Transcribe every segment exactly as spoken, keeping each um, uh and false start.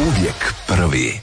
Uvijek prvi.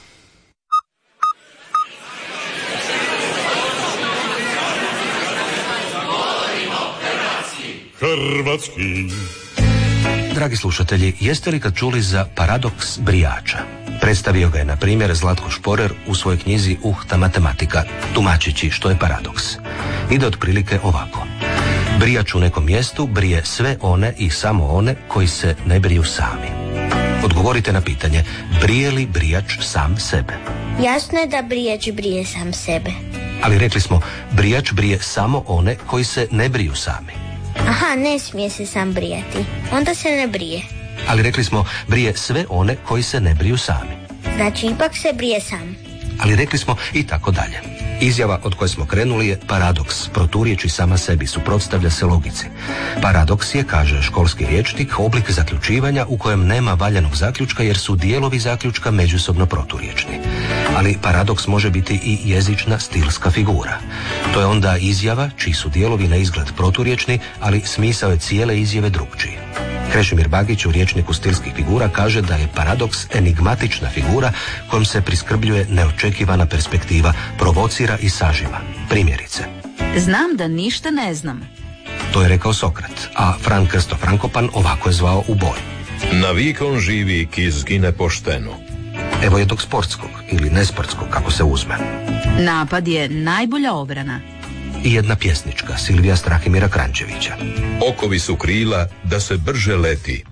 Hrvatski. Dragi slušatelji, jeste li kad čuli za paradoks brijača? Predstavio ga je, na primjer, Zlatko Šporer u svojoj knjizi Uhta matematika, tumačeći što je paradoks. Ide otprilike ovako. Brijač u nekom mjestu brije sve one i samo one koji se ne briju sami. Odgovorite na pitanje, brije li brijač sam sebe? Jasno je da brijač brije sam sebe. Ali rekli smo, brijač brije samo one koji se ne briju sami. Aha, ne smije se sam brijati. Onda se ne brije. Ali rekli smo, brije sve one koji se ne briju sami. Znači, ipak se brije sam. Ali rekli smo i tako dalje. Izjava od koje smo krenuli je paradoks, proturječi sama sebi, suprotstavlja se logici. Paradoks je, kaže školski rječnik, oblik zaključivanja u kojem nema valjanog zaključka jer su dijelovi zaključka međusobno proturječni. Ali paradoks može biti i jezična stilska figura. To je onda izjava čiji su dijelovi na izgled proturječni, ali smisao je cijele izjave drukčiji. Krešimir Bagić u rječniku stilskih figura kaže da je paradoks enigmatična figura kojom se priskrbljuje neočekivana perspektiva, provocira i sažima. Primjerice. Znam da ništa ne znam. To je rekao Sokrat, a Fran Krsto Frankopan ovako je zvao u boj. Navikon živi ki zgine pošteno. Evo jednog sportskog ili nesportskog, kako se uzme. Napad je najbolja obrana. I jedna pjesnička, Silvija Strahimira Krančevića. Okovi su krila da se brže leti.